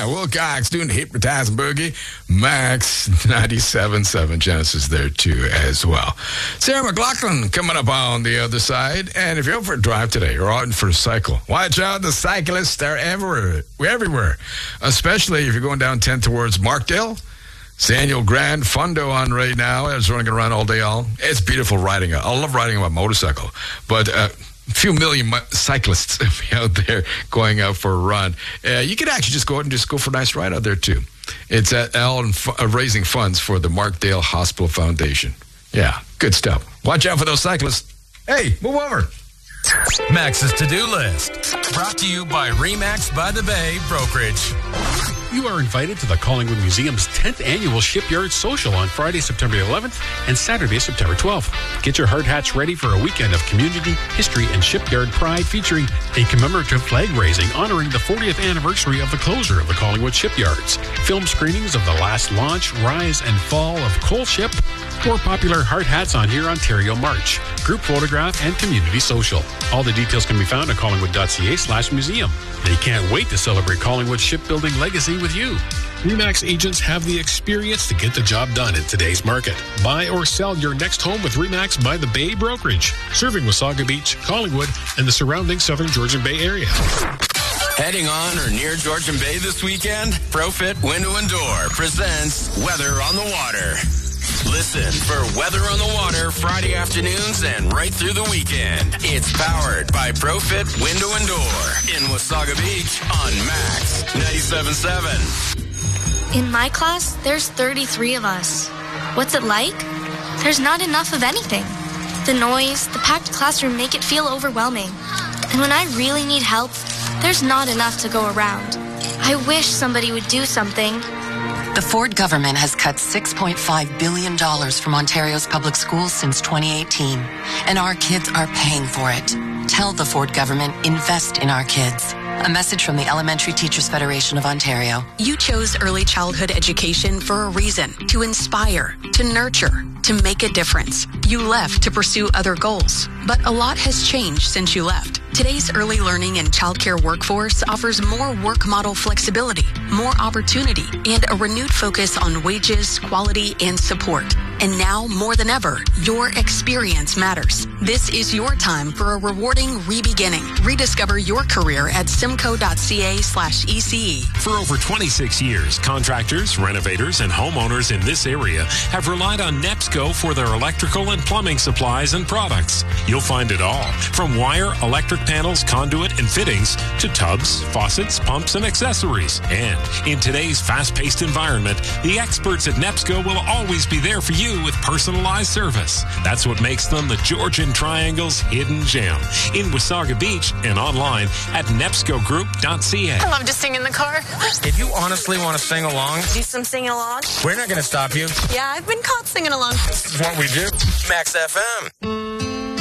Yeah, Wilcox doing Hypnotize Boogie. Max 97.7 Genesis there too as well. Sarah McLaughlin coming up on the other side. And if you're out for a drive today or out for a cycle, watch out. The cyclists are everywhere. Especially if you're going down 10 towards Markdale. Samuel Grand Fundo on right now. It's running around all day long. It's beautiful riding. I love riding on a motorcycle. But a few million cyclists out there going out for a run. You could actually just go out and just go for a nice ride out there too. It's at Allen raising funds for the Markdale Hospital Foundation. Yeah, good stuff. Watch out for those cyclists. Hey, move over. Max's to-do list. Brought to you by RE/MAX by the Bay Brokerage. You are invited to the Collingwood Museum's 10th annual Shipyard Social on Friday, September 11th and Saturday, September 12th. Get your hard hats ready for a weekend of community, history, and shipyard pride featuring a commemorative flag raising honoring the 40th anniversary of the closure of the Collingwood shipyards, film screenings of the last launch, rise, and fall of Coal Ship, or popular hard hats on Here Ontario March, group photograph, and community social. All the details can be found at collingwood.ca/museum. They can't wait to celebrate Collingwood's shipbuilding legacy with you. RE/MAX agents have the experience to get the job done in today's market. Buy or sell your next home with RE/MAX by the Bay Brokerage, serving Wasaga Beach, Collingwood, and the surrounding southern Georgian Bay area. Heading on or near Georgian Bay this weekend? ProFit Window and Door presents Weather on the Water. Listen for Weather on the Water Friday afternoons and right through the weekend. It's powered by ProFit Window and Door in Wasaga Beach on Max 97.7. In my class, there's 33 of us. What's it like? There's not enough of anything. The noise, the packed classroom make it feel overwhelming. And when I really need help, there's not enough to go around. I wish somebody would do something. The Ford government has cut $6.5 billion from Ontario's public schools since 2018, and our kids are paying for it. Tell the Ford government, invest in our kids. A message from the Elementary Teachers Federation of Ontario. You chose early childhood education for a reason, to inspire, to nurture, to make a difference. You left to pursue other goals, but a lot has changed since you left. Today's early learning and childcare workforce offers more work model flexibility, more opportunity, and a renewed focus on wages, quality, and support. And now, more than ever, your experience matters. This is your time for a rewarding re-beginning. Rediscover your career at simcoe.ca/ECE. For over 26 years, contractors, renovators, and homeowners in this area have relied on NEPSCO for their electrical and plumbing supplies and products. You'll find it all, from wire, electric panels, conduit, and fittings, to tubs, faucets, pumps, and accessories. And in today's fast-paced environment, the experts at NEPSCO will always be there for you with personalized service. That's what makes them the Georgian Triangle's hidden gem. In Wasaga Beach and online at nepscogroup.ca. I love to sing in the car. If you honestly want to sing along, Do some singing along? we're not going to stop you. Yeah, I've been caught singing along. This is what we do. Max FM.